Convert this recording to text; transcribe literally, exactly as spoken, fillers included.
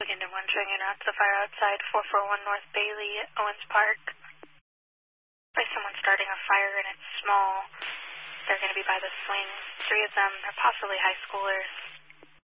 Weekend in one showing an the fire outside four forty-one North Bailey, Owens Park. By someone starting a fire and it's small. They're going to be by the swing. Three of them are possibly high schoolers.